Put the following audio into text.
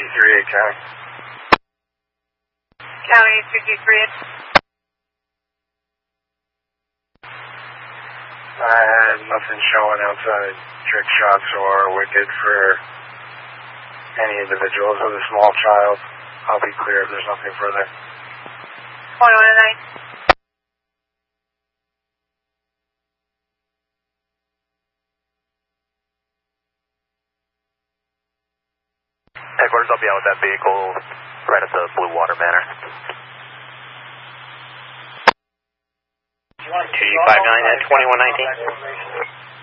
County. County 223. I had nothing showing outside trick shots or wicked for any individuals with a small child. I'll be clear if there's nothing further. 119. Headquarters, I'll be out with that vehicle right at the Blue Water Manor. 259 at 2119.